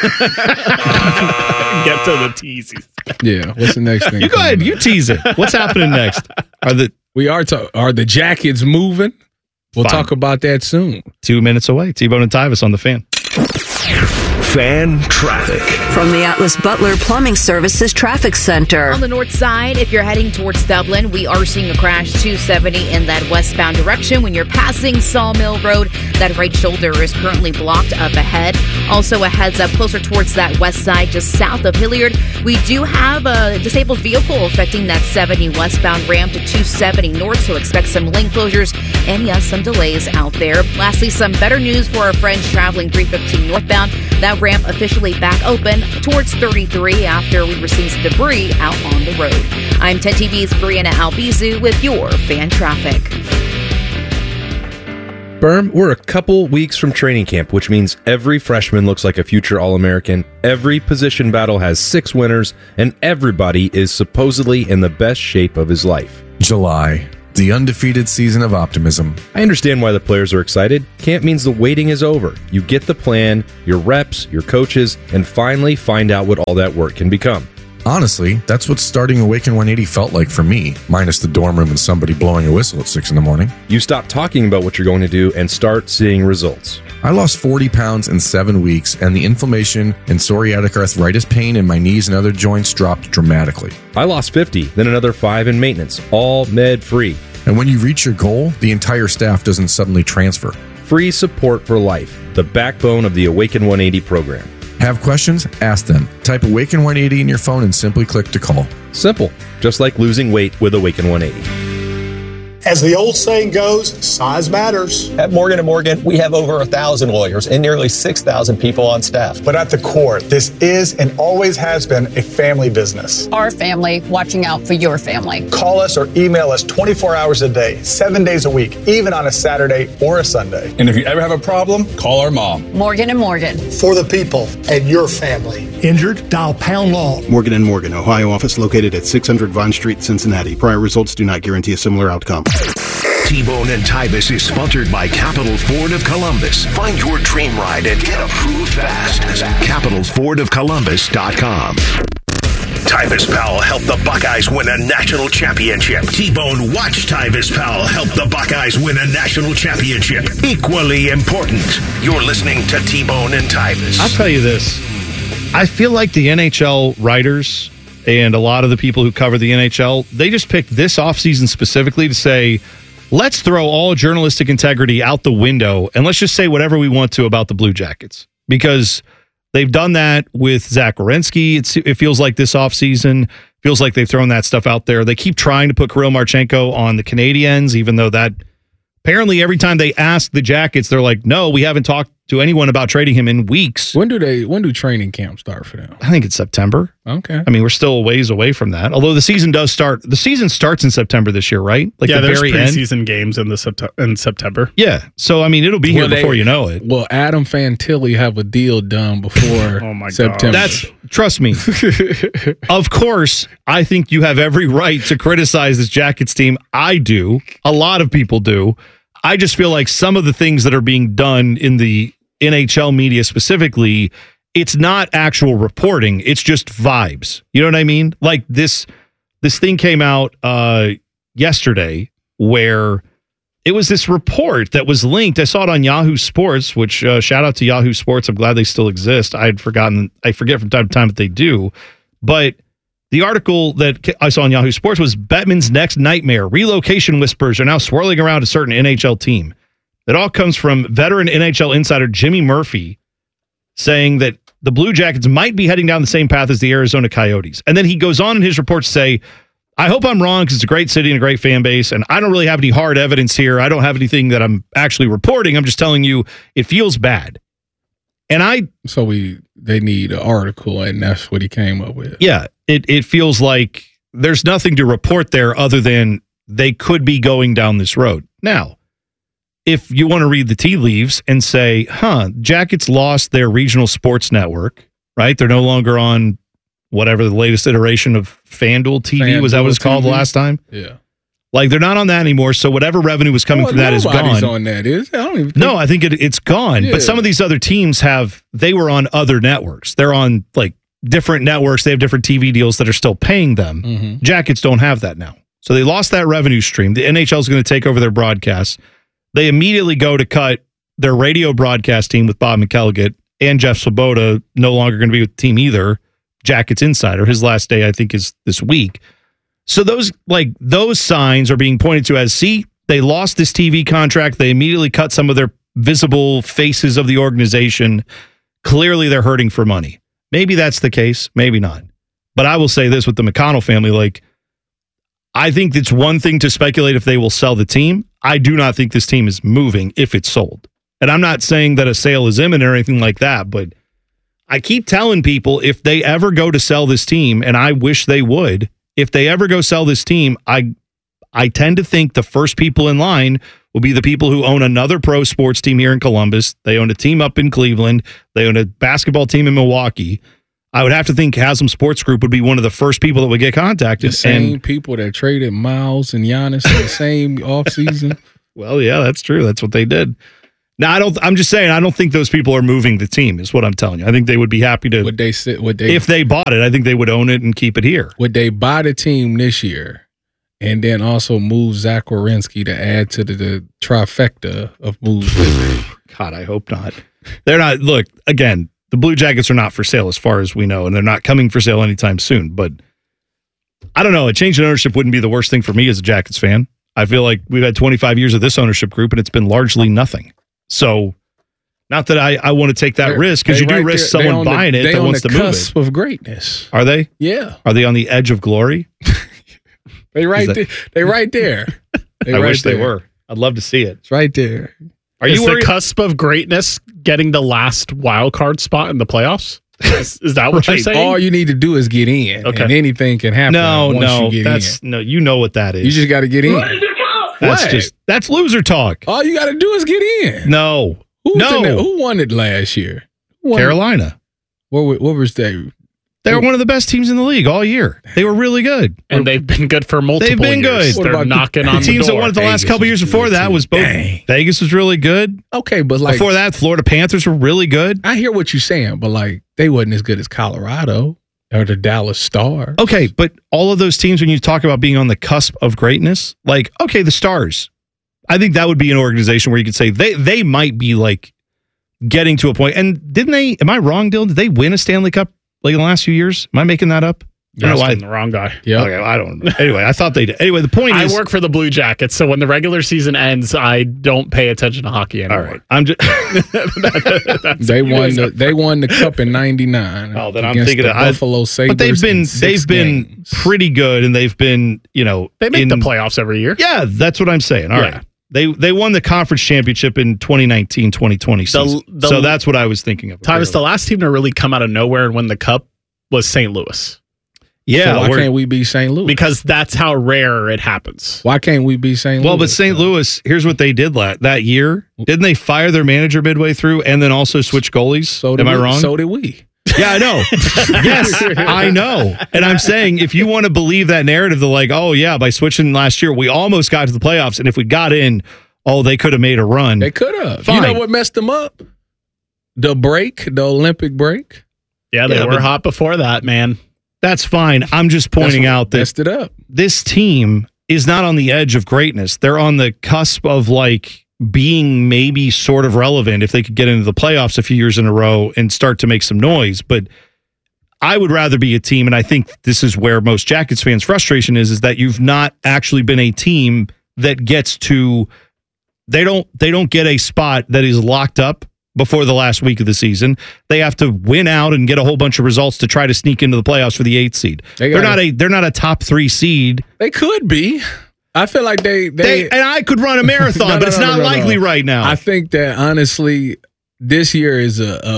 to the teasies. Yeah, what's the next thing? You go ahead. You tease it. What's happening next? Are the Jackets moving? We'll talk about that soon. 2 minutes away. T-Bone and Tyvis on the Fan. Fan Traffic. From the Atlas Butler Plumbing Services Traffic Center. On the north side, if you're heading towards Dublin, we are seeing a crash 270 in that westbound direction. When you're passing Sawmill Road, that right shoulder is currently blocked up ahead. Also a heads up closer towards that west side, just south of Hilliard. We do have a disabled vehicle affecting that 70 westbound ramp to 270 north, so expect some lane closures and yes, some delays out there. Lastly, some better news for our friends traveling 315 northbound. That ramp officially back open towards 33 after we were seeing some debris out on the road. I'm 10 TV's Brianna Albizu with your Fan Traffic. Berm, we're a couple weeks from training camp, which means every freshman looks like a future All-American, every position battle has 6 winners, and everybody is supposedly in the best shape of his life. July, the undefeated season of optimism. I understand why the players are excited. Camp means the waiting is over. You get the plan, your reps, your coaches, and finally find out what all that work can become. Honestly, that's what starting Awaken 180 felt like for me, minus the dorm room and somebody blowing a whistle at 6 in the morning. You stop talking about what you're going to do and start seeing results. I lost 40 pounds in 7 weeks, and the inflammation and psoriatic arthritis pain in my knees and other joints dropped dramatically. I lost 50, then another 5 in maintenance, all med-free. And when you reach your goal, the entire staff doesn't suddenly transfer. Free support for life, the backbone of the Awaken 180 program. Have questions? Ask them. Type Awaken 180 in your phone and simply click to call. Simple, just like losing weight with Awaken 180. As the old saying goes, size matters. At Morgan & Morgan, we have over 1,000 lawyers and nearly 6,000 people on staff. But at the core, this is and always has been a family business. Our family watching out for your family. Call us or email us 24 hours a day, 7 days a week, even on a Saturday or a Sunday. And if you ever have a problem, call our mom. Morgan & Morgan. For the people and your family. Injured? Dial pound law. Morgan & Morgan, Ohio office located at 600 Vine Street, Cincinnati. Prior results do not guarantee a similar outcome. T-Bone and Tyvis is sponsored by Capital Ford of Columbus. Find your dream ride and get approved fast at CapitalFordOfColumbus.com. Tyvis Powell helped the Buckeyes win a national championship. T-Bone watched Tyvis Powell help the Buckeyes win a national championship. Equally important, you're listening to T-Bone and Tyvis. I'll tell you this. I feel like the NHL writers and a lot of the people who cover the NHL, they just picked this offseason specifically to say, let's throw all journalistic integrity out the window and let's just say whatever we want to about the Blue Jackets. Because they've done that with Zach Werenski. It feels like this offseason. Feels like they've thrown that stuff out there. They keep trying to put Kirill Marchenko on the Canadiens, even though that apparently every time they ask the Jackets, they're like, no, we haven't talked to anyone about trading him in weeks. When do training camp start for them? I think it's September. Okay. I mean, we're still a ways away from that. Although the season does start. The season starts in September this year, right? Like the there's very preseason end? games in September. Yeah. So I mean, it'll be here before you know it. Will Adam Fantilli have a deal done before September? Trust me. Of course, I think you have every right to criticize this Jackets team. I do. A lot of people do. I just feel like some of the things that are being done in the NHL media specifically, it's not actual reporting. It's just vibes. You know what I mean? Like this thing came out yesterday where it was this report that was linked. I saw it on Yahoo Sports, which shout out to Yahoo Sports. I'm glad they still exist. I forget from time to time that they do. But the article that I saw on Yahoo Sports was Bettman's next nightmare. Relocation whispers are now swirling around a certain NHL team. It all comes from veteran NHL insider Jimmy Murphy saying that the Blue Jackets might be heading down the same path as the Arizona Coyotes. And then he goes on in his report to say, I hope I'm wrong because it's a great city and a great fan base, and I don't really have any hard evidence here. I don't have anything that I'm actually reporting. I'm just telling you it feels bad. And they need an article, and that's what he came up with. Yeah, it feels like there's nothing to report there other than they could be going down this road. Now, if you want to read the tea leaves and say, Jackets lost their regional sports network, right? They're no longer on whatever the latest iteration of FanDuel TV, was that what it's called the last time? Yeah. Like, they're not on that anymore, so whatever revenue was coming from that is gone. Nobody's on that, is it? I don't even think. No, I think it's gone. Yeah. But some of these other teams they were on other networks. They're on, like, different networks. They have different TV deals that are still paying them. Mm-hmm. Jackets don't have that now. So they lost that revenue stream. The NHL is going to take over their broadcasts. They immediately go to cut their radio broadcast team with Bob McElligott and Jeff Svoboda no longer going to be with the team either. Jackets insider. His last day, I think, is this week. So those signs are being pointed to as, see, they lost this TV contract. They immediately cut some of their visible faces of the organization. Clearly, they're hurting for money. Maybe that's the case. Maybe not. But I will say this with the McConnell family, like, I think it's one thing to speculate if they will sell the team. I do not think this team is moving if it's sold. And I'm not saying that a sale is imminent or anything like that, but I keep telling people if they ever go to sell this team, and I wish they would, if they ever go sell this team, I tend to think the first people in line will be the people who own another pro sports team here in Columbus. They own a team up in Cleveland. They own a basketball team in Milwaukee. I would have to think Haslam Sports Group would be one of the first people that would get contacted. The same people that traded Miles and Giannis in the same offseason. Well, yeah, that's true. That's what they did. Now, I'm just saying, I don't think those people are moving the team, is what I'm telling you. I think they would be happy to. If they bought it, I think they would own it and keep it here. Would they buy the team this year and then also move Zach Werenski to add to the trifecta of moves? God, I hope not. They're not. Look, again, the Blue Jackets are not for sale as far as we know, and they're not coming for sale anytime soon. But I don't know. A change in ownership wouldn't be the worst thing for me as a Jackets fan. I feel like we've had 25 years of this ownership group, and it's been largely nothing. So, not that I want to take that risk, because you do risk someone buying it that wants to move it. They on the cusp of greatness. Are they? Yeah. Are they on the edge of glory? They right there. I wish they were. I'd love to see it. It's right there. Are you the cusp of greatness getting the last wild card spot in the playoffs? Is that what you're saying? All you need to do is get in, and anything can happen. No, you know what that is. You just got to get in. That's loser talk. All you got to do is get in. No, Who won it last year? Carolina. What was that? They were one of the best teams in the league all year. They were really good. And they've been good for multiple years. They've been good. They're knocking on the door. Teams that won it the last couple years before that was both. Vegas was really good. Okay, but like before that, Florida Panthers were really good. I hear what you're saying, but like they wasn't as good as Colorado or the Dallas Stars. Okay, but all of those teams, when you talk about being on the cusp of greatness, like, okay, the Stars, I think that would be an organization where you could say they might be like getting to a point. And didn't they, am I wrong, Dylan? Did they win a Stanley Cup like in the last few years? Am I making that up? You're the wrong guy. Yeah. Okay, I don't know. Anyway, I thought they did. Anyway, the point is, I work for the Blue Jackets, so when the regular season ends, I don't pay attention to hockey anymore. All right. I'm just they won the cup in '99. Oh, then I'm thinking of Buffalo Sabres. But they've been pretty good, and they've been, they make the playoffs every year. Yeah, that's what I'm saying. All right. They won the conference championship in 2019-2020 season. So that's what I was thinking of. Thomas, the last team to really come out of nowhere and win the cup was St. Louis. Yeah, so why can't we be St. Louis? Because that's how rare it happens. Why can't we be St. Louis? Well, but St. Louis, here's what they did that year. Didn't they fire their manager midway through and then also switch goalies? Am I wrong? So did we. Yeah, I know. Yes, I know. And I'm saying, if you want to believe that narrative, they're like, oh, yeah, by switching last year, we almost got to the playoffs. And if we got in, they could have made a run. They could have. Fine. You know what messed them up? The Olympic break. Yeah, they were hot before that, man. That's fine. I'm just pointing out that messed it up. This team is not on the edge of greatness. They're on the cusp of like being maybe sort of relevant if they could get into the playoffs a few years in a row and start to make some noise. But I would rather be a team, and I think this is where most Jackets fans' frustration is that you've not actually been a team that gets to. They don't get a spot that is locked up before the last week of the season. They have to win out and get a whole bunch of results to try to sneak into the playoffs for the 8th seed. They're not a top 3 seed. They could be. I feel like they and I could run a marathon, but it's not likely right now. I think that honestly, this year is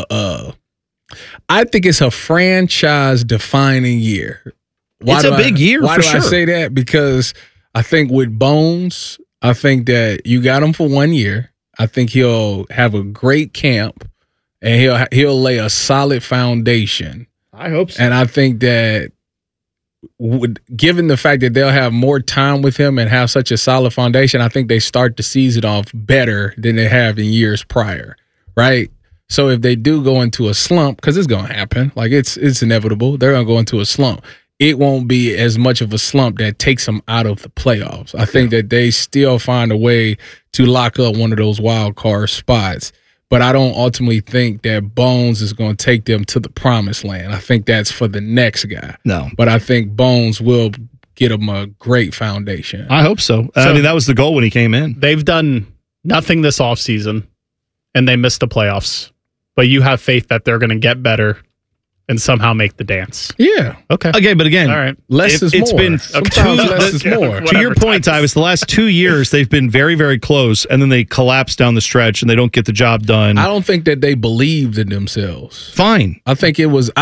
I think it's a franchise defining year. It's a big year. Why do I say that? Because I think with Bones, I think that you got him for 1 year. I think he'll have a great camp, and he'll lay a solid foundation. I hope so. And I think that, given the fact that they'll have more time with him and have such a solid foundation, I think they start the season off better than they have in years prior, right? So if they do go into a slump, because it's going to happen, like it's inevitable, they're going to go into a slump. It won't be as much of a slump that takes them out of the playoffs. I think that they still find a way to lock up one of those wild card spots. but I don't ultimately think that Bones is going to take them to the promised land. I think that's for the next guy. No. But I think Bones will get them a great foundation. I hope so. I mean, that was the goal when he came in. They've done nothing this offseason, and they missed the playoffs. But you have faith that they're going to get better and somehow make the dance. Yeah. Okay. Okay, but again, all right. Less is it's more. been Sometimes less is more. To your point, Tyvis, the last 2 years they've been very, very close, and then they collapse down the stretch and they don't get the job done. I don't think that they believed in themselves. Fine. I think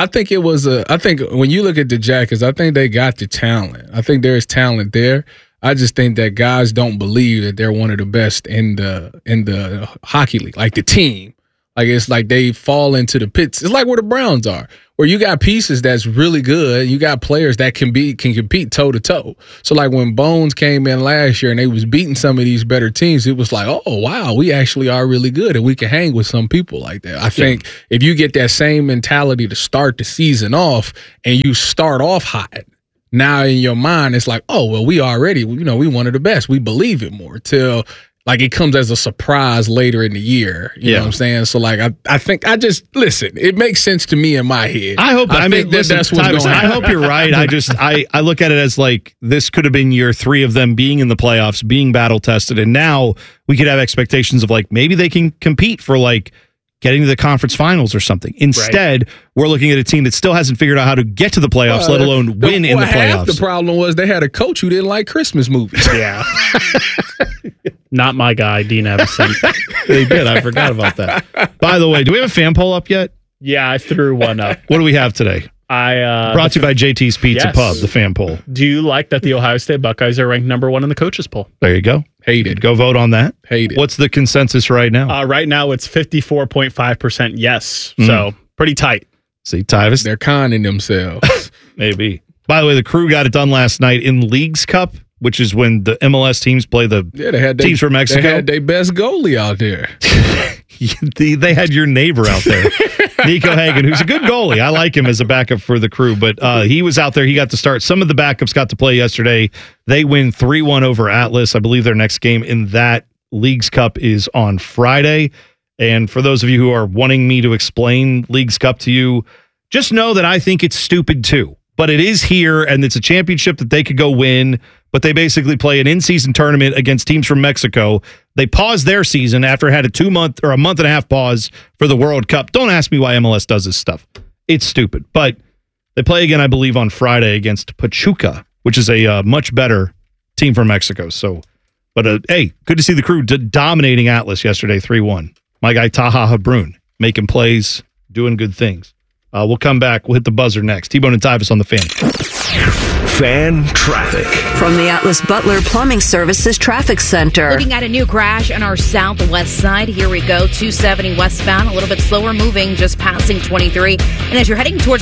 when you look at the Jackets, I think they got the talent. I think there's talent there. I just think that guys don't believe that they're one of the best in the hockey league, like the team. Like it's like they fall into the pits. It's like where the Browns are, where you got pieces that's really good. You got players that can compete toe to toe. So like when Bones came in last year and they was beating some of these better teams, it was like, oh wow, we actually are really good and we can hang with some people like that. I think if you get that same mentality to start the season off and you start off hot, now in your mind it's like, oh well, we already, we one of the best. We believe it more till. Like it comes as a surprise later in the year. You know what I'm saying? So like I think listen, it makes sense to me in my head. I hope that's what's going on. I hope you're right. I look at it as like this could have been year 3 of them being in the playoffs, being battle tested, and now we could have expectations of like maybe they can compete for like getting to the conference finals or something. Instead, we're looking at a team that still hasn't figured out how to get to the playoffs, let alone win in the playoffs. Half the problem was they had a coach who didn't like Christmas movies. Yeah. Not my guy, Dean Evison. They did. I forgot about that. By the way, do we have a fan poll up yet? Yeah, I threw one up. What do we have today? Brought to you by JT's Pizza Pub, the fan poll. Do you like that the Ohio State Buckeyes are ranked number 1 in the coaches poll? There you go. Hate it. Go vote on that. Hate it. What's the consensus right now? Right now, it's 54.5% yes. So pretty tight. See, Tyvis? They're conning themselves. Maybe. By the way, the Crew got it done last night in Leagues Cup, which is when the MLS teams play the teams from Mexico. They had their best goalie out there. They had your neighbor out there, Nico Hagen, who's a good goalie. I like him as a backup for the Crew, but he was out there. He got to start. Some of the backups got to play yesterday. They win 3-1 over Atlas. I believe their next game in that Leagues Cup is on Friday. And for those of you who are wanting me to explain Leagues Cup to you, just know that I think it's stupid too. But it is here, and it's a championship that they could go win. But they basically play an in-season tournament against teams from Mexico. They paused their season after it had a 2-month or a month and a half pause for the World Cup. Don't ask me why MLS does this stuff. It's stupid. But they play again, I believe, on Friday against Pachuca, which is a much better team from Mexico. So, but hey, good to see the Crew dominating Atlas yesterday, 3-1. My guy Taha Habrun making plays, doing good things. We'll come back. We'll hit the buzzer next. T-Bone and Tyvis on the Fan. Fan traffic. From the Atlas Butler Plumbing Services Traffic Center. Looking at a new crash on our southwest side. Here we go. 270 westbound, a little bit slower moving, just passing 23. And as you're heading towards